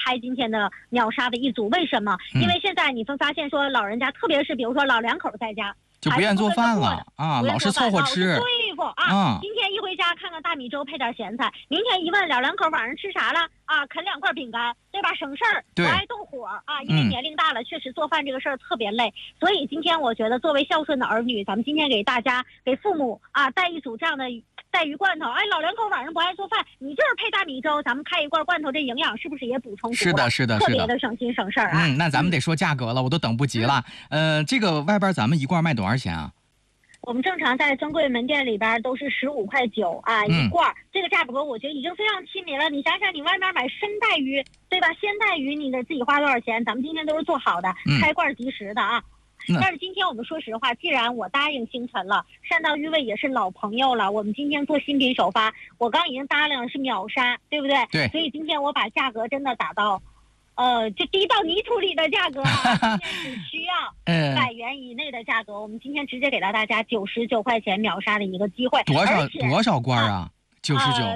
开今天的秒杀的一组。为什么？因为现在你会发现说老人家，特别是比如说老两口在家。 就不愿做饭了啊，老是凑合吃， 对付啊。今天一回家看看大米粥配点咸菜，明天一问老两口晚上吃啥了啊？啃2块饼干，对吧？省事儿，不爱动火啊。因为年龄大了，确实做饭这个事儿特别累。所以今天我觉得，作为孝顺的儿女，咱们今天给大家给父母啊带一组这样的带鱼罐头。哎，老两口晚上不爱做饭，你就是配大米粥，咱们开一罐罐头，这营养是不是也补充足了？ 是的， 特别的省心省事儿啊。 那咱们得说价格了，我都等不及了。这个外边咱们一罐卖多少钱啊？ 我们正常在专柜门店里边都是15.9块啊一罐，这个价格我觉得已经非常亲民了。你想想，你外面买生带鱼，对吧？鲜带鱼你得自己花多少钱？咱们今天都是做好的，开罐即食的啊。但是今天我们说实话，既然我答应星辰了，善道鱼味也是老朋友了，我们今天做新品首发，我刚已经答应了是秒杀，对不对？ 对。 所以今天我把价格真的打到。就低到泥土里的价格啊！今天只需要100元以内的价格，我们今天直接给到大家99块钱秒杀的一个机会。 多少罐啊？99。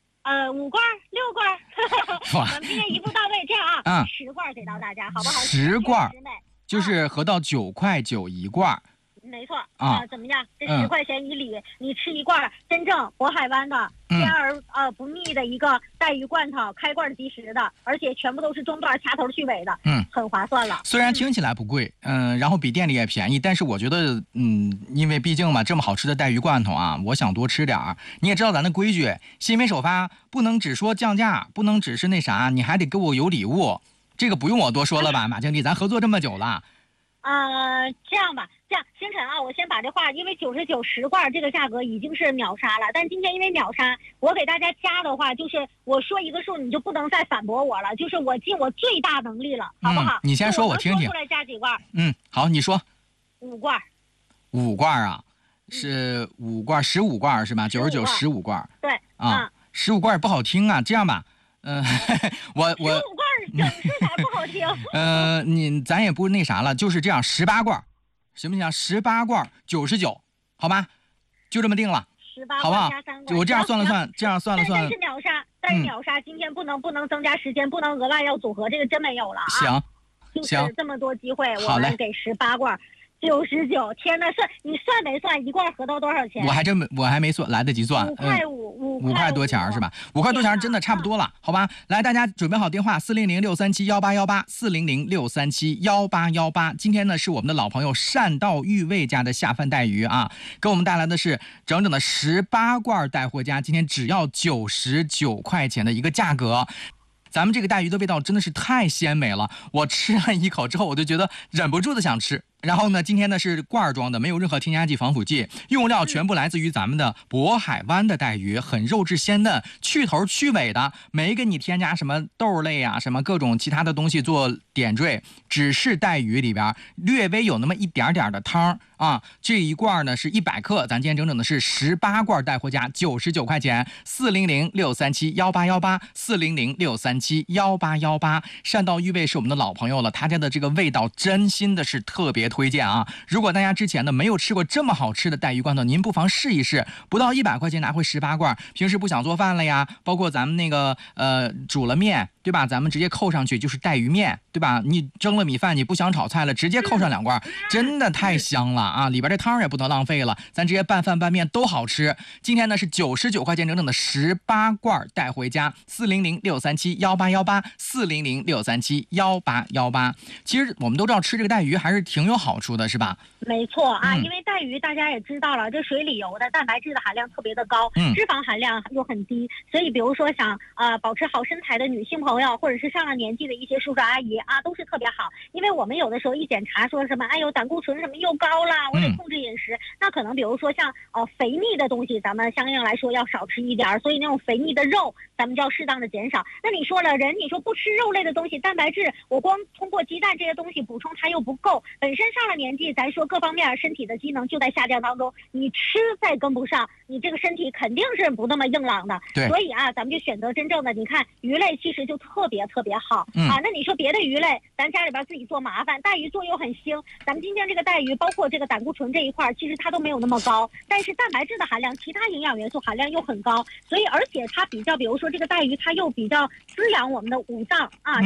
5罐、6罐，咱们今天一步到位，这样啊，10罐给到大家，好不好 ？10罐，就是合到9.9块一罐。 没错啊，怎么样？这10块钱一里，你吃一罐真正渤海湾的鲜而不腻的一个带鱼罐头，开罐即食的，而且全部都是中段掐头去尾的，很划算了。 虽然听起来不贵，然后比店里也便宜，但是我觉得，因为毕竟嘛，这么好吃的带鱼罐头啊，我想多吃点儿。你也知道咱的规矩，新品首发不能只说降价，不能只是那啥，你还得给我有礼物。这个不用我多说了吧，马经理，咱合作这么久了。 这样吧，星辰啊，我先把这话，因为99 10罐这个价格已经是秒杀了，但今天因为秒杀，我给大家加的话，就是我说一个数，你就不能再反驳我了，就是我尽我最大能力了，好不好？ 你先说，我听听。 说出来加几罐？ 好，你说。 5罐。 5罐啊，是5罐，15罐是吧？99 15罐。 对。 15罐不好听啊，这样吧，我。 15罐是啥不好听？ 咱也不那啥了，就是这样，18罐。行不行？18罐99，好吧，就这么定了 ，18 好不好？我这样算了算， 但是秒杀，今天不能增加时间，不能额外要组合，这个真没有了啊。 行， 就是这么多机会，我们给18罐。99，天哪！你算没算一罐合到多少钱？ 我还没算，来得及算。 5 块多钱是吧？5块多钱真的差不多了，好吧？来，大家准备好电话，400-637-1818，400-637-1818。今天呢是我们的老朋友善道玉味家的下饭带鱼啊，给我们带来的是整整的18罐带回家，今天只要99块钱的一个价格。咱们这个带鱼的味道真的是太鲜美了，我吃了一口之后，我就觉得忍不住的想吃。然后呢，今天呢是罐装的，没有任何添加剂、防腐剂，用料全部来自于咱们的渤海湾的带鱼，很肉质鲜嫩，去头去尾的，没给你添加什么豆类啊、什么各种其他的东西做点缀，只是带鱼里边略微有那么一点点的汤啊。这一罐呢是100克，咱今天整整的是18罐带回家，99块钱，400-637-1818，400-637-1818。善道玉味是我们的老朋友了，他家的这个味道真心的是特别推荐啊！如果大家之前呢没有吃过这么好吃的带鱼罐头，您不妨试一试，不到100块钱拿回18罐。平时不想做饭了呀，包括咱们那个煮了面，对吧？咱们直接扣上去就是带鱼面，对吧？你蒸了米饭，你不想炒菜了，直接扣上2罐，真的太香了啊！里边这汤也不能浪费了，咱直接拌饭拌面都好吃。今天呢是99块钱整整的18罐带回家，400-637-1818，400-637-1818。其实我们都知道吃这个带鱼还是挺有好处的，是吧？ 没错啊，因为带鱼大家也知道了，这水里游的蛋白质的含量特别的高，脂肪含量又很低，所以比如说想保持好身材的女性朋友，或者是上了年纪的一些叔叔阿姨啊，都是特别好。因为我们有的时候一检查说什么，哎呦胆固醇什么又高了，我得控制饮食。那可能比如说像肥腻的东西，咱们相应来说要少吃一点，所以那种肥腻的肉咱们就要适当的减少。那你说了，你说不吃肉类的东西，蛋白质我光通过鸡蛋这些东西补充它又不够，本身上了年纪，咱说各方面身体的机能就在下降当中，你吃再跟不上，你这个身体肯定是不那么硬朗的。 对， 所以啊，咱们就选择真正的，你看鱼类其实就特别特别好啊。那你说别的鱼类，咱家里边自己做麻烦，带鱼做又很腥。咱们今天这个带鱼，包括这个胆固醇这一块，其实它都没有那么高，但是蛋白质的含量、其他营养元素含量又很高，所以而且它比较，比如说这个带鱼，它又比较滋养我们的五脏啊。